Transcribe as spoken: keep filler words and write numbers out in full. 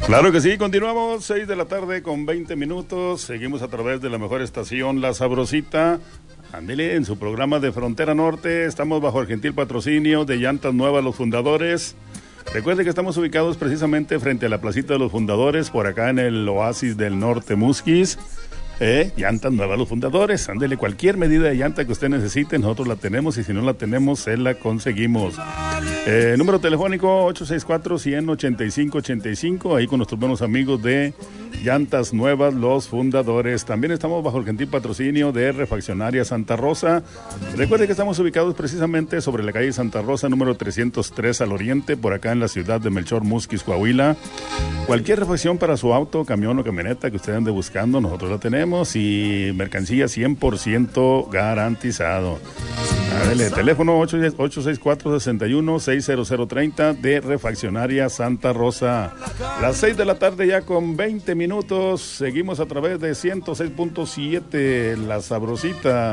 Claro que sí, continuamos, seis de la tarde con veinte minutos, seguimos a través de la mejor estación, La Sabrosita. Ándele, en su programa de Frontera Norte, estamos bajo el gentil patrocinio de Llantas Nuevas Los Fundadores. Recuerde que estamos ubicados precisamente frente a la Placita de los Fundadores, por acá en el Oasis del Norte Musquis. Eh, llantas Nuevas Los Fundadores, ándele, cualquier medida de llanta que usted necesite, nosotros la tenemos y si no la tenemos, se la conseguimos. Eh, número telefónico ocho seis cuatro, uno cero ocho cinco ocho cinco, ahí con nuestros buenos amigos de Llantas Nuevas Los Fundadores. También estamos bajo el gentil patrocinio de Refaccionaria Santa Rosa. Recuerde que estamos ubicados precisamente sobre la calle Santa Rosa, número trescientos tres al oriente, por acá en la ciudad de Melchor, Musquis, Coahuila. Cualquier refacción para su auto, camión o camioneta que usted ande buscando, nosotros la tenemos, y mercancía cien por ciento garantizado. Dale, teléfono ocho seis cuatro, seis uno, seis cero cero tres cero de Refaccionaria Santa Rosa. Las seis de la tarde ya con veinte minutos, seguimos a través de ciento seis punto siete, La Sabrosita.